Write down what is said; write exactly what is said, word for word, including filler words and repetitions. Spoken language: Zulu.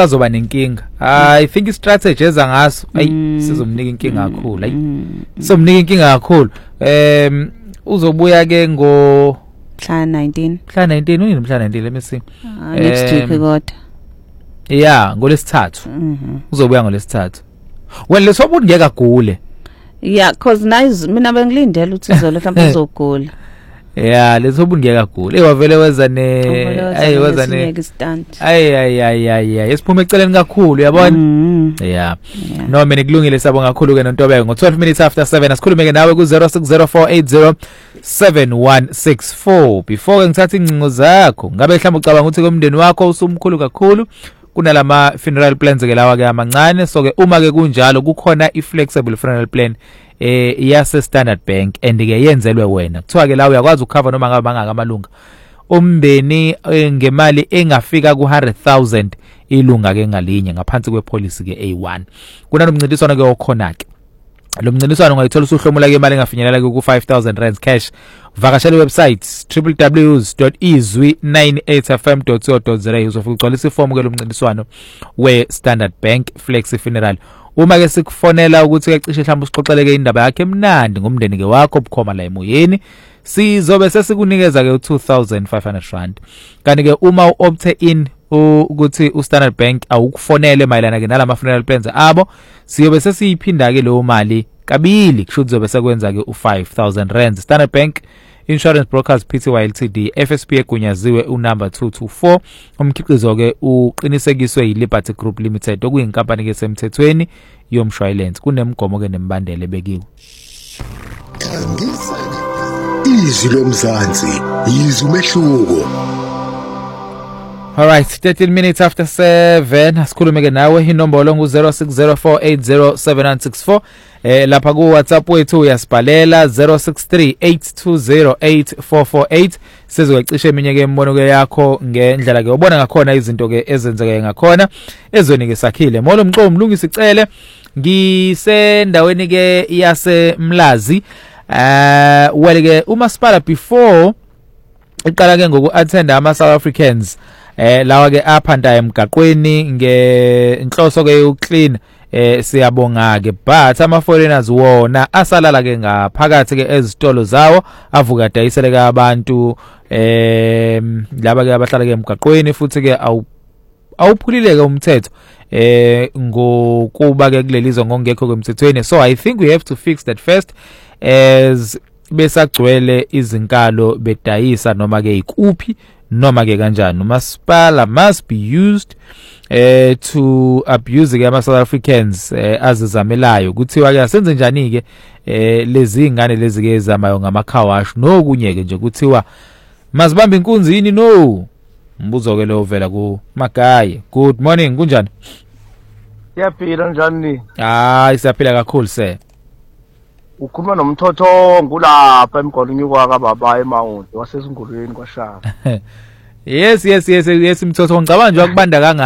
usazoba nenkinga. I think i strategy ezangaso ayi sizomnika inkinga kakhulu. Ayi sizomnika inkinga kakhulu. Em uzobuya ke ngo mhla nineteen. Mhla nineteen uyini mhla nineteen let me see. Next week kodwa. Yeah, ngolesithathu. Mhm. Uzobuya ngolesithathu. Well lesobuthi ngeke agule. Yeah, cause nice mina bengilindele ukuthi izolo mhlawumbe uzogula. Yeah, lesobuthi ngeke agule. Ewavele weza ne ay weza ne ay ay ay ay yesiphume eceleni kakhulu uyabona? Yeah. No mina kulungile sabo kakhulu ke nontobeko ngo twelve minutes after seven asikhulumeke nawe ku zero six zero four eight zero seven one six four. Before ngithatha incingo zakho ngabe mhlawumbe ucabanga ukuthi komndeni wakho usumkhulu kakhulu kunalama funeral plans ke lawa ke amancane so ke uma ke kunjalo kukhona i flexible funeral plan eh yase Standard Bank and ke yenzelwe wena kuthiwa ke la uyakwazi ukucover noma ngabe bangaka amalunga umndeni ngemali engafika ku one hundred thousand ilunga ke ngalinye ngaphansi kwe policy ke A one kunanomncintiswano ke okhona ke lo mncintiswano ungayithola usuhlomula ke imali engafinyelela ku five thousand rands cash vakashela website w w w dot izwi nine eight f m dot co dot za uzofika ugcwalisa ifomu ke lo mncintiswano we Standard Bank Flexi Funeral uma ke sikufonela ukuthi ke cishe mhlawumbe usixoxeleke indaba yakhe emnandi ngomndeni ke wakho obukhoma la emoyeni sizobe sesikunikeza ke two thousand five hundred rand kanti ke uma uopte in ukuthi uStandard Bank awukufonele mayelana ke nalama funeral plans abo siyobe sesiyiphinda ke lo mali kabili kusho ukuthi zobe sekwenza ke u five thousand rands. Standard Bank Insurance Brokers Pty Ltd F S P egunyaziwe unumber two two four umkhiqizo ke uqinisekiswe yiLiberty Group Limited okuyinkampani ke semthethweni yomshwalense kunemgomo ke nembandele bekiwe. Izwi lomzansi izwi umehluko. All right, thirteen minutes after seven asikhulume ke nawe inombolo ngu zero six zero four eight zero seven one six four eh lapha ku WhatsApp wethu uyasibhalela zero six three eight two zero eight four four eight sizokucisha eminye ke imbono ke yakho ngendlela ke ubona ngakhona izinto ke ezenzeke ngakhona ezweni ke sakhile molo mxo umlungisi icele ngisendaweni ke yase Mlazi eh well ke umasipala before iqala ke ngoku attend ama South Africans eh lawa ke aphanda emgaqweni ngenhloso ke uclean eh siyabonga ke but ama foreigners wona asalala ke ngaphakathi ke ezitolo zawo avuka dayisele ke abantu eh laba ke abahlala ke emgaqweni futhi ke awu awuphulileke umthetho eh ngokuba ke kulelizwe ngongekho kwemthethweni so I think we have to fix that first as besagcwele izinkalo bedayisa noma ke ikuphi noma ke kanjani umasipala must be used eh to abuse ke ama South Africans eh, azizamelayo kuthiwa ke asenze njani ke eh lezi ingane lezi ke ezamayo ngamakhawash nokunye ke nje kuthiwa masibamba inkunzi yini no mbuzo ke lo vela ku Magaye. Good morning kunjani? Siyaphila njani? Hayi siyaphila kakhulu sir. Ukhuluma nomthotho ngulapha emgolweni kwaka baba eMount wasesingulweni kwaShaka. Yes yes yes yes imthotho ngicabanga nje ukubanda kanga